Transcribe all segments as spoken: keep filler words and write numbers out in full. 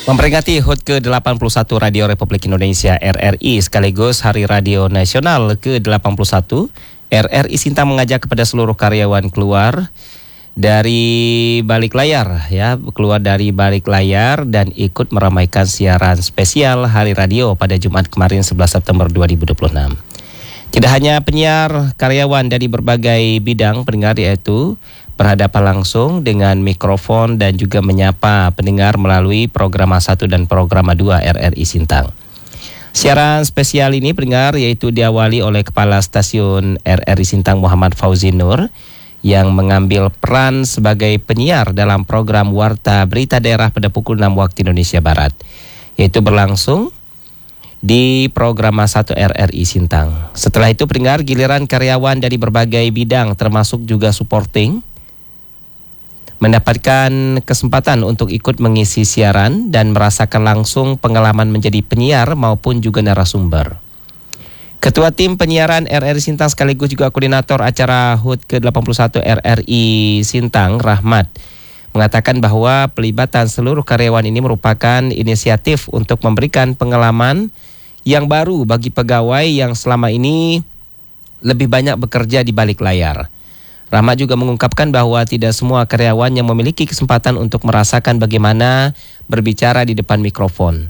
Memperingati H U T ke delapan puluh satu Radio Republik Indonesia R R I sekaligus Hari Radio Nasional ke delapan puluh satu, R R I Sintang mengajak kepada seluruh karyawan keluar dari balik layar ya, keluar dari balik layar dan ikut meramaikan siaran spesial Hari Radio pada Jumat kemarin sebelas September dua ribu dua puluh enam. Tidak hanya penyiar, karyawan dari berbagai bidang pendengar yaitu berhadapan langsung dengan mikrofon dan juga menyapa pendengar melalui program satu dan program dua R R I Sintang. Siaran spesial ini pendengar yaitu diawali oleh Kepala Stasiun R R I Sintang Muhammad Fauzi Nur yang mengambil peran sebagai penyiar dalam program Warta Berita Daerah pada pukul enam waktu Indonesia Barat, yaitu berlangsung di program satu R R I Sintang. Setelah itu pendengar, giliran karyawan dari berbagai bidang termasuk juga supporting mendapatkan kesempatan untuk ikut mengisi siaran dan merasakan langsung pengalaman menjadi penyiar maupun juga narasumber. Ketua Tim Penyiaran R R I Sintang sekaligus juga koordinator acara H U T ke delapan puluh satu R R I Sintang, Rahmat, mengatakan bahwa pelibatan seluruh karyawan ini merupakan inisiatif untuk memberikan pengalaman yang baru bagi pegawai yang selama ini lebih banyak bekerja di balik layar. Rahmat juga mengungkapkan bahwa tidak semua karyawan yang memiliki kesempatan untuk merasakan bagaimana berbicara di depan mikrofon.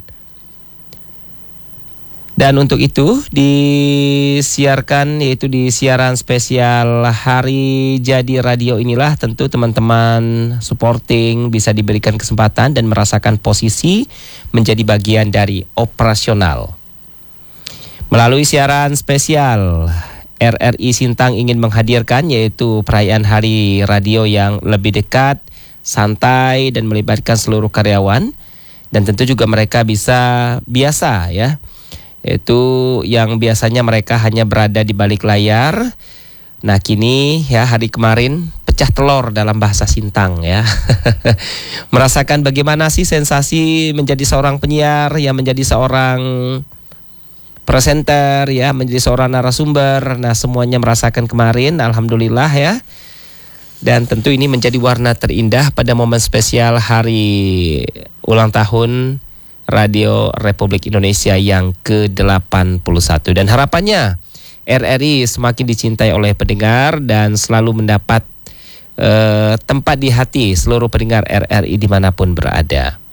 Dan untuk itu disiarkan yaitu di siaran spesial Hari Jadi Radio inilah tentu teman-teman supporting bisa diberikan kesempatan dan merasakan posisi menjadi bagian dari operasional. Melalui siaran spesial, R R I Sintang ingin menghadirkan yaitu perayaan Hari Radio yang lebih dekat, santai dan melibatkan seluruh karyawan, dan tentu juga mereka bisa biasa ya, yaitu yang biasanya mereka hanya berada di balik layar. Nah kini ya, hari kemarin pecah telur dalam bahasa Sintang ya. Merasakan bagaimana sih sensasi menjadi seorang penyiar, ya menjadi seorang presenter ya, menjadi seorang narasumber. Nah semuanya merasakan kemarin, alhamdulillah ya. Dan tentu ini menjadi warna terindah pada momen spesial hari ulang tahun Radio Republik Indonesia yang ke delapan puluh satu. Dan harapannya R R I semakin dicintai oleh pendengar dan selalu mendapat eh, tempat di hati seluruh pendengar R R I dimanapun berada.